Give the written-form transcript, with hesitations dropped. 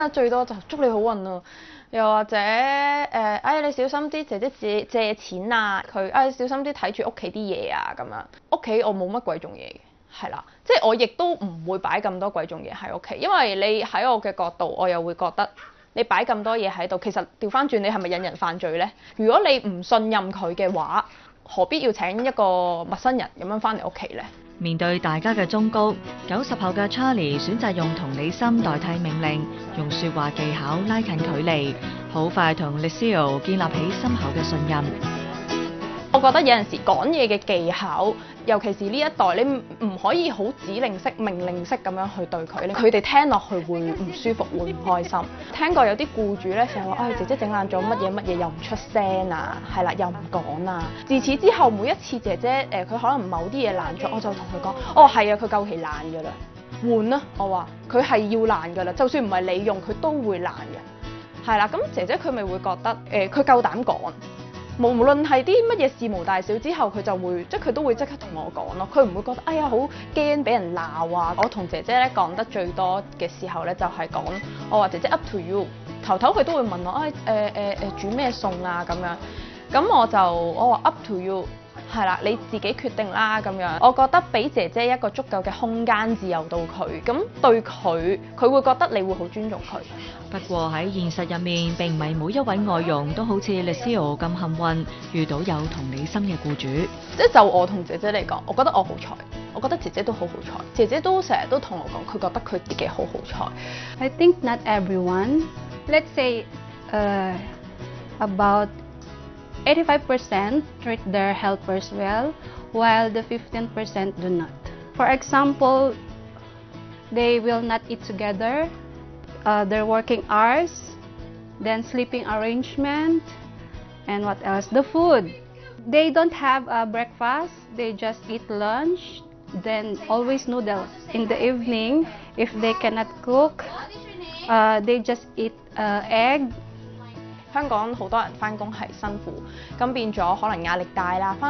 最多就祝你好運啊，又或者哎你小心啲，姐姐借錢啊，佢小心啲睇住屋企啲嘢啊咁樣。屋企我冇乜貴重嘢嘅，係啦，即係我亦都唔會擺咁多貴重嘢喺屋企，因為你喺我嘅角度，我又會覺得你擺咁多嘢喺度，其實調翻轉你係咪引人犯罪呢？如果你唔信任佢嘅話，何必要請一個陌生人咁樣翻嚟屋企呢？ 面對大家嘅忠告，90後嘅 Charlie 選擇用同理心代替命令，用説話技巧拉近距離，好快同 Lucille 建立起深厚嘅信任。 我覺得有陣時講嘢嘅技巧，尤其是呢一代，你唔可以好指令式、命令式咁樣去對佢哋聽落去會唔舒服，會唔開心。聽過有啲僱主咧成日話，姐姐整爛咗乜嘢又唔出聲啊，係啦，又唔講啊。自此之後，每一次姐姐佢可能某啲嘢爛咗，我就同佢講，哦係啊，佢夠期爛㗎啦，換啦。我話佢係要爛㗎啦，就算唔係你用，佢都會爛嘅。係啦，咁姐姐佢咪會覺得佢夠膽講。無論係啲乜嘢事無大小之後，佢就會佢都會即刻同我講咯。佢唔會覺得哎呀好驚俾人鬧啊。我同姐姐咧講得最多嘅時候咧，就係講我話姐姐 up to you。頭佢都會問我煮咩餸啊咁樣。咁我話 up to you。係啦，你自己決定啦咁樣。我覺得俾姐姐一個足夠嘅空間自由到佢，咁對佢會覺得你會好尊重佢。 不過喺現實入面，並唔係每一位外傭都好似 Lucille 咁幸運，遇到有同理心嘅僱主。 即係就我同姐姐嚟講，我覺得我好彩，我覺得姐姐都好好彩。姐姐都成日都同我講，佢覺得佢自己好好彩。 I think not everyone. Let's say about 85% treat their helpers well, while the 15% do not. For example, they will not eat together, their working hours, then sleeping arrangement, and what else? The food. They don't have a breakfast, they just eat lunch, then always noodles. In the evening, if they cannot cook, they just eat egg. 香港好多人翻工係辛苦，咁變咗可能壓力大啦。